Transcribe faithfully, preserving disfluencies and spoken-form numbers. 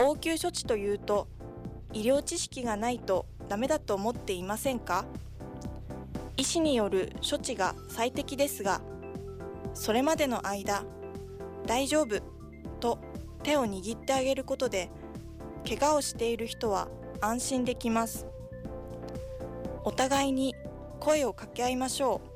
応急処置というと、医療知識がないとダメだと思っていませんか？医師による処置が最適ですが、それまでの間、大丈夫と手を握ってあげることで、怪我をしている人は安心できます。お互いに声を掛け合いましょう。